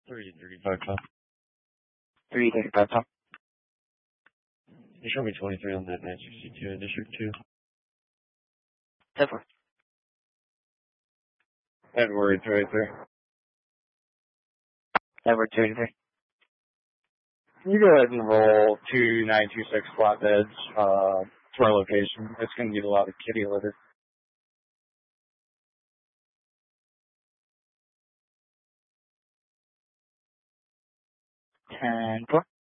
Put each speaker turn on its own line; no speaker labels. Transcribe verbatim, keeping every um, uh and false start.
three thirty-five, Tom.
three thirty-five, Tom.
You show me twenty-three on that nine sixty-two in District two.
ten four.
Edward, right there.
Edward, two eighty-three.
You go ahead and roll two nine two six flatbeds uh, to our location. It's going to need a lot of kitty litter.
ten four.